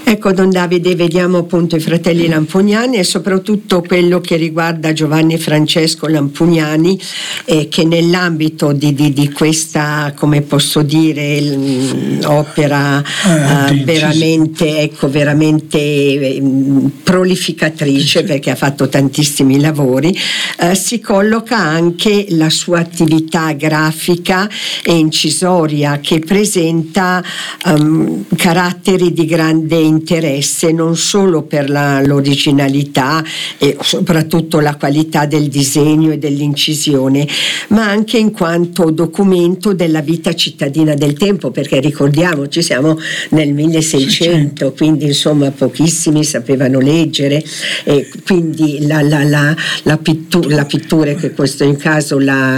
Ecco, Don Davide, vediamo appunto i fratelli Lampugnani e soprattutto quello che riguarda Giovanni Francesco Lampugnani, che nell'ambito di questa, come posso dire, opera veramente prolificatrice, perché ha fatto tantissimi lavori, si colloca anche la sua attività grafica e incisoria, che presenta caratteri di grande interesse, non solo per l'originalità e soprattutto la qualità del disegno e dell'incisione, ma anche in quanto documento della vita cittadina del tempo, perché ricordiamoci, siamo nel 1600, quindi insomma pochissimi sapevano leggere, e quindi la pittura, che questo in caso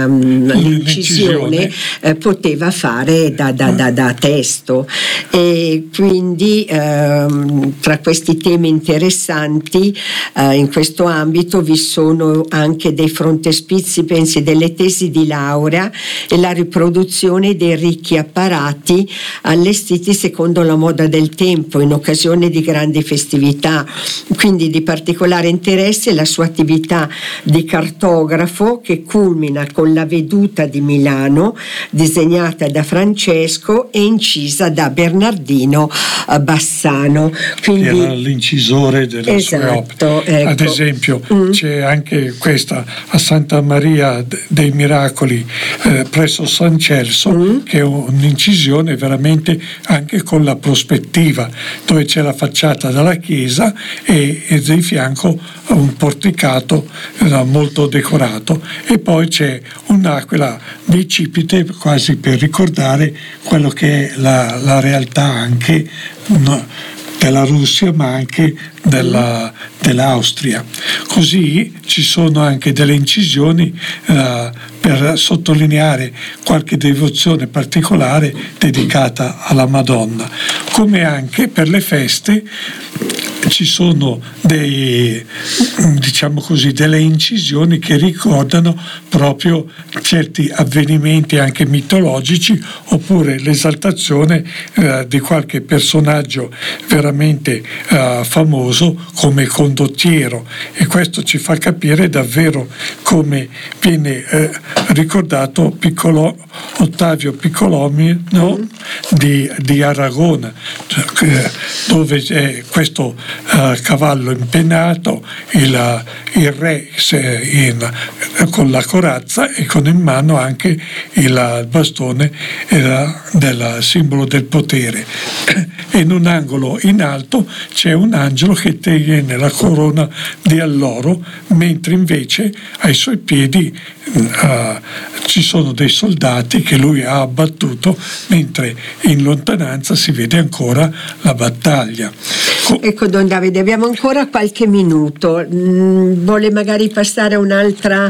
l'incisione poteva fare da testo. E quindi tra questi temi interessanti in questo ambito vi sono anche dei frontespizi, pensi, delle tesi di laurea e la riproduzione dei ricchi apparati allestiti secondo la moda del tempo in occasione di grandi festività. Quindi di particolare interesse è la sua attività di cartografo, che culmina con la Veduta di Milano, disegnata da Francesco e incisa da Bernardino Bassano. Quindi, che era l'incisore delle sue opere. Ecco. Ad esempio c'è anche questa a Santa Maria dei Miracoli presso San Celso, che è un'incisione veramente anche con la prospettiva, dove c'è la facciata della chiesa e di fianco un porticato molto decorato, e poi c'è un'aquila bicipite, quasi per ricordare quello che è la realtà anche della Russia, ma anche dell'Austria. Così ci sono anche delle incisioni per sottolineare qualche devozione particolare dedicata alla Madonna, come anche per le feste ci sono delle incisioni che ricordano proprio certi avvenimenti anche mitologici, oppure l'esaltazione di qualche personaggio veramente famoso come condottiero, e questo ci fa capire davvero come viene ricordato Ottavio Piccolomino di Aragona, dove è questo cavallo impennato, il re con la corazza e con in mano anche il bastone del simbolo del potere, e in un angolo in alto c'è un angelo che tiene la corona di alloro, mentre invece ai suoi piedi ci sono dei soldati che lui ha abbattuto, mentre in lontananza si vede ancora la battaglia. Ecco, Don Davide, abbiamo ancora qualche minuto. Vuole magari passare a un'altra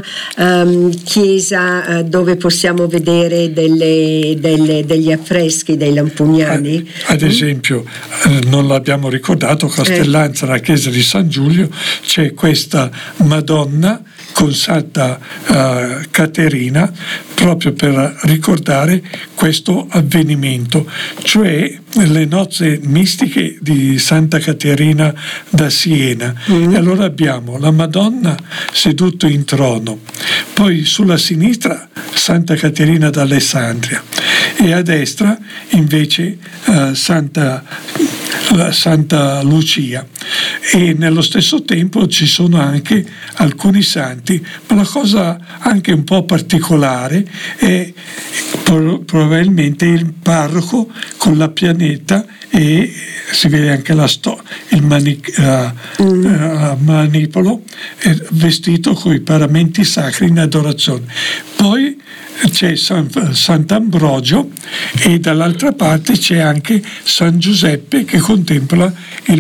chiesa dove possiamo vedere degli affreschi dei Lampugnani? Ad esempio, non l'abbiamo ricordato, Castellanza, la chiesa di San Giulio, c'è questa Madonna con Santa Caterina, proprio per ricordare questo avvenimento, cioè le nozze mistiche di Santa Caterina da Siena. E allora abbiamo la Madonna seduta in trono, poi sulla sinistra Santa Caterina d'Alessandria, e a destra invece Santa Lucia, e nello stesso tempo ci sono anche alcuni santi, ma la cosa anche un po' particolare è probabilmente il parroco con la pianeta, e si vede anche il manipolo vestito con i paramenti sacri in adorazione. Poi c'è Sant'Ambrogio, e dall'altra parte c'è anche San Giuseppe che contempla il